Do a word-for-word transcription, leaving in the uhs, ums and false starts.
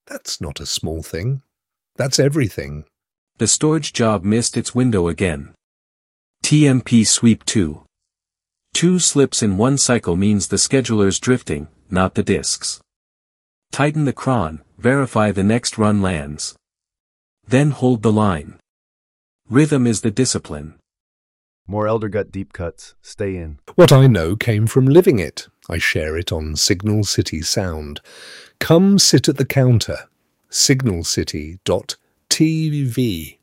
That's not a small thing. That's everything. The storage job missed its window again. T M P sweep two. Two slips in one cycle means the scheduler's drifting, not the disks. Tighten the cron, verify the next run lands. Then hold the line. Rhythm is the discipline. More Eldergut deep cuts. Stay in. What I know came from living it. I share it on Signal City Sound. Come sit at the counter. signal city dot t v